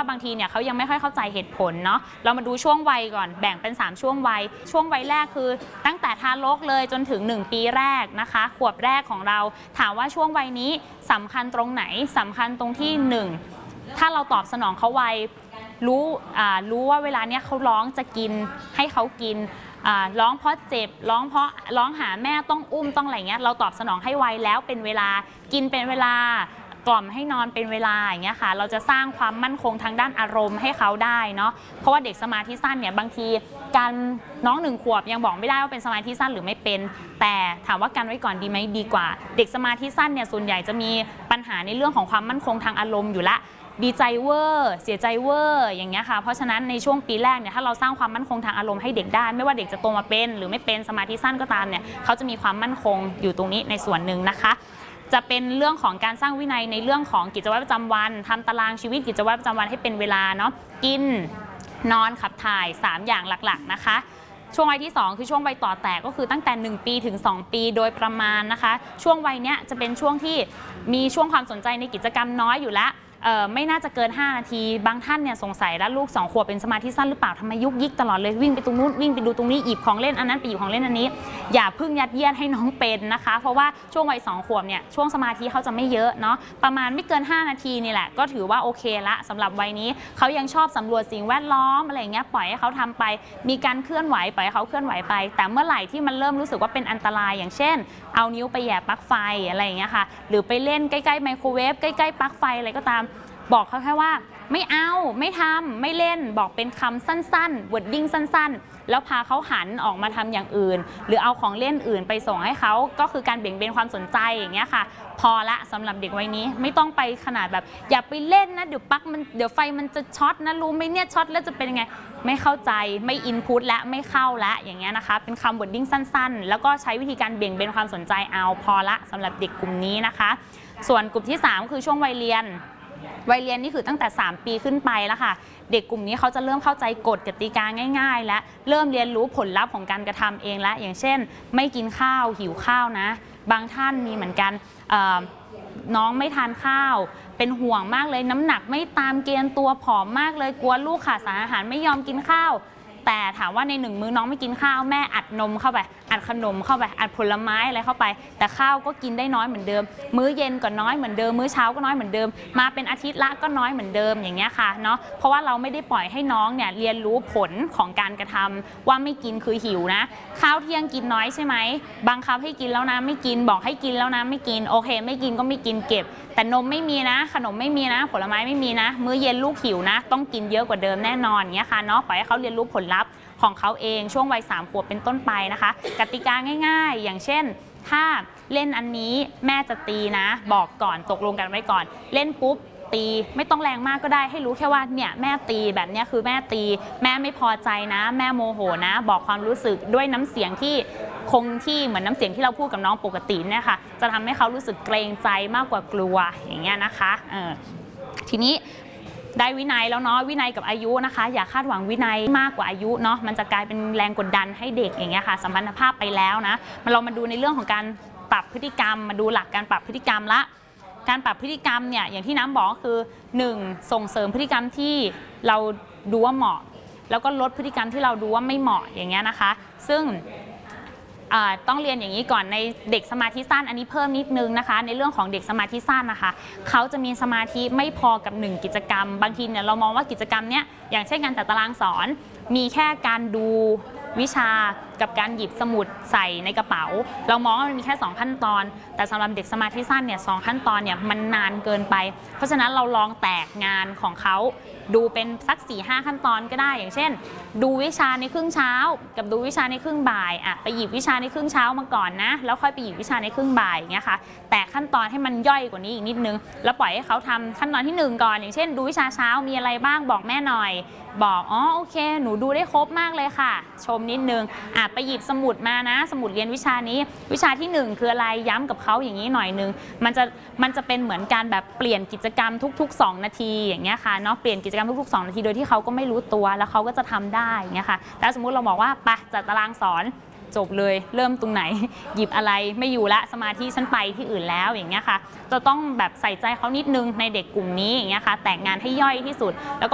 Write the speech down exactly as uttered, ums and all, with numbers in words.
บางทีเนี่ยเขายังไม่ค่อยเข้าใจเหตุผลเนาะเรามาดูช่วงวัยก่อนแบ่งเป็นสามช่วงวัยช่วงวัยแรกคือตั้งแต่ทารกเลยจนถึงหนึ่งปีแรกนะคะขวบแรกของเราถามว่าช่วงวัยนี้สำคัญตรงไหนสำคัญตรงที่หนึ่งถ้าเราตอบสนองเขาไวรู้รู้ว่าเวลาเนี้ยเขาร้องจะกินให้เขากินร้องเพราะเจ็บร้องเพราะร้องหาแม่ต้องอุ้มต้องอะไรเงี้ยเราตอบสนองให้ไวแล้วเป็นเวลากินเป็นเวลากล่อมให้นอนเป็นเวลาอย่างเงี้ยค่ะเราจะสร้างความมั่นคงทางด้านอารมณ์ให้เขาได้เนาะเพราะว่าเด็กสมาธิสั้นเนี่ยบางทีการน้องหนึ่งขวบยังบอกไม่ได้ว่าเป็นสมาธิสั้นหรือไม่เป็นแต่ถามว่ากันไว้ก่อนดีไหมดีกว่าเด็กสมาธิสั้นเนี่ยส่วนใหญ่จะมีปัญหาในเรื่องของความมั่นคงทางอารมณ์อยู่ละดีใจเวอร์เสียใจเวอร์อย่างเงี้ยค่ะเพราะฉะนั้นในช่วงปีแรกเนี่ยถ้าเราสร้างความมั่นคงทางอารมณ์ให้เด็กได้ไม่ว่าเด็กจะโตมาเป็นหรือไม่เป็นสมาธิสั้นก็ตามเนี่ยเขาจะมีความมั่นคงอยู่ตรงนี้ในส่วนหนึ่งนะคะจะเป็นเรื่องของการสร้างวินัยในเรื่องของกิจวัตรประจำวันทำตารางชีวิตกิจวัตรประจำวันให้เป็นเวลาเนาะกินนอนขับถ่ายสามอย่างหลักๆนะคะช่วงวัยที่สองคือช่วงวัยต่อแตกก็คือตั้งแต่หนึ่งปีถึงสองปีโดยประมาณนะคะช่วงวัยเนี้ยจะเป็นช่วงที่มีช่วงความสนใจในกิจกรรมน้อยอยู่แล้วไม่น่าจะเกินห้านาทีบางท่านเนี่ยสงสัยแล้วลูกสองขวบเป็นสมาธิสั้นหรือเปล่าทำไมยุกยิกตลอดเลยวิ่งไปตรงนู้นวิ่งไปดูตรงนี้หยิบของเล่นอันนั้นไปหยิบของเล่นอันนี้อย่าเพิ่งยัดเยียดให้น้องเป็นนะคะเพราะว่าช่วงวัยสองขวบเนี่ยช่วงสมาธิเขาจะไม่เยอะเนาะประมาณไม่เกินห้านาทีนี่แหละก็ถือว่าโอเคละสำหรับวัยนี้เขายังชอบสำรวจสิ่งแวดล้อมอะไรเงี้ยปล่อยให้เขาทำไปมีการเคลื่อนไหวปล่อยให้เขาเคลื่อนไหวไปแต่เมื่อไหร่ที่มันเริ่มรู้สึกว่าเป็นอันตรายอย่างเช่นเอานิ้วไปแหย่ปลั๊กไฟอะไรอย่างเงี้ยค่ะหรือไปเล่นใกล้ๆไมโครเวฟใกล้ๆปลั๊กไฟอะไรก็ตามบอกเขาแค่ว่าไม่เอาไม่ทำไม่เล่นบอกเป็นคำสั้นๆ wording สั้นๆแล้วพาเขาหันออกมาทำอย่างอื่นหรือเอาของเล่นอื่นไปส่งให้เขาก็คือการเบี่ยงเบนความสนใจอย่างเงี้ยค่ะพอละสำหรับเด็กวัยนี้ไม่ต้องไปขนาดแบบอย่าไปเล่นนะเดี๋ยวปลั๊กมันเดี๋ยวไฟมันจะช็อตนะรู้ไหมเนี่ยช็อตแล้วจะเป็นยังไงไม่เข้าใจไม่อินพุตและไม่เข้าละอย่างเงี้ยนะคะเป็นคำ wording สั้นๆแล้วก็ใช้วิธีการเบี่ยงเบนความสนใจเอาพอละสำหรับเด็กกลุ่มนี้นะคะส่วนกลุ่มที่สามคือช่วงวัยเรียนวัยเรียนนี่คือตั้งแต่สามปีขึ้นไปแล้วค่ะเด็กกลุ่มนี้เขาจะเริ่มเข้าใจกฎกติกาง่ายๆและเริ่มเรียนรู้ผลลัพธ์ของการกระทำเองแล้วอย่างเช่นไม่กินข้าวหิวข้าวนะบางท่านมีเหมือนกันน้องไม่ทานข้าวเป็นห่วงมากเลยน้ำหนักไม่ตามเกณฑ์ตัวผอมมากเลยกลัวลูกขาดสารอาหารไม่ยอมกินข้าวแต่ถามว่าในหนึ่งมื้อน้องไม่กินข้าวแม่อัดนมเข้าไปอัดขนมเข้าไปอัดผลไม้อะไรเข้าไปแต่ข้าวก็กินได้น้อยเหมือนเดิมมื้อเย็นก็น้อยเหมือนเดิมมื้อเช้าก็น้อยเหมือนเดิมมาเป็นอาทิตย์ละก็น้อยเหมือนเดิมอย่างเงี้ยค่ะเนาะเพราะว่าเราไม่ได้ปล่อยให้น้องเนี่ยเรียนรู้ผลของการกระทำว่าไม่กินคือหิวนะข้าวเที่ยงกินน้อยใช่ไหมบังคับให้กินแล้วนะไม่กินบอกให้กินแล้วนะไม่กินโอเคไม่กินก็ไม่กินเก็บแต่นมไม่มีนะขนมไม่มีนะผลไม้ไม่มีนะมื้อเย็นลูกหิวนะต้องกินเยอะกว่าเดิมแน่นอนเงี้ยค่ะเนาะปล่อยให้เขาเรียนรู้ผลลัพธ์ของเขาเองช่วงวัยสามขวบเป็นต้นไปนะคะกติกาง่ายๆอย่างเช่นถ้าเล่นอันนี้แม่จะตีนะบอกก่อนตกลงกันไว้ก่อนเล่นปุ๊บตีไม่ต้องแรงมากก็ได้ให้รู้แค่ว่าเนี่ยแม่ตีแบบนี้คือแม่ตีแม่ไม่พอใจนะแม่โมโหนะบอกความรู้สึกด้วยน้ำเสียงที่คงที่เหมือนน้ำเสียงที่เราพูดกับน้องปกติเนี่ยค่ะจะทำให้เขารู้สึกเกรงใจมากกว่ากลัวอย่างเงี้ยนะคะเออทีนี้ได้วินัยแล้วเนาะวินัยกับอายุนะคะอย่าคาดหวังวินัยมากกว่าอายุเนาะมันจะกลายเป็นแรงกดดันให้เด็กอย่างเงี้ยค่ะสัมพันธภาพไปแล้วนะมาเรามาดูในเรื่องของการปรับพฤติกรรมมาดูหลักการปรับพฤติกรรมละการปรับพฤติกรรมเนี่ยอย่างที่น้ำบอกคือหนึ่งส่งเสริมพฤติกรรมที่เราดูว่าเหมาะแล้วก็ลดพฤติกรรมที่เราดูว่าไม่เหมาะอย่างเงี้ยนะคะซึ่งต้องเรียนอย่างนี้ก่อนในเด็กสมาธิสั้นอันนี้เพิ่มนิดนึงนะคะในเรื่องของเด็กสมาธิสั้นนะคะเขาจะมีสมาธิไม่พอกับหนึ่งกิจกรรมบางทีเนี่ยเรามองว่ากิจกรรมเนี้ยอย่างเช่นการจัดตารางสอนมีแค่การดูวิชากับการหยิบสมุดใส่ในกระเป๋าเรามองว่ามันมีแค่สองขั้นตอนแต่สำหรับเด็กสมาธิสั้นเนี่ยสองขั้นตอนเนี่ยมันนานเกินไปเพราะฉะนั้นเราลองแตกงานของเขาดูเป็นสัก สี่ห้า ขั้นตอนก็ได้อย่างเช่นดูวิชาในครึ่งเช้ากับดูวิชาในครึ่งบ่ายอ่ะไปหยิบวิชาในครึ่งเช้ามาก่อนนะแล้วค่อยไปหยิบวิชาในครึ่งบ่ายอย่างเงี้ยค่ะแต่ขั้นตอนให้มันย่อยกว่านี้อีกนิดนึงแล้วปล่อยให้เขาทำขั้นตอนที่หนึ่งก่อนอย่างเช่นดูวิชาเช้ามีอะไรบ้างบอกแม่หน่อยบอกอ๋อโอเคหนูดูได้ครบมากเลยค่ะชมนิดนึงอ่ะไปหยิบสมุดมานะสมุดเรียนวิชานี้วิชาที่หนึ่งคืออะไรย้ำกับเขาอย่างนี้หน่อยนึงมันจะมันจะเป็นเหมือนการแบบเปลี่ยนกิจกรรมทุกๆสองนาทีอย่างเงี้ยค่ะเนาะเปลี่ยนกิจกรรมทุกๆสองนาทีโดยที่เขาก็ไม่รู้ตัวแล้วเขาก็จะทำได้อย่างเงี้ยค่ะแต่สมมุติเราบอกว่าไปจัดตารางสอนจบเลยเริ่มตรงไหนหยิบอะไรไม่อยู่ละสมาธิฉันไปที่อื่นแล้วอย่างเงี้ยค่ะจะต้องแบบใส่ใจเขานิดนึงในเด็กกลุ่มนี้อย่างเงี้ยค่ะแต่งงานให้ย่อยที่สุดแล้วก็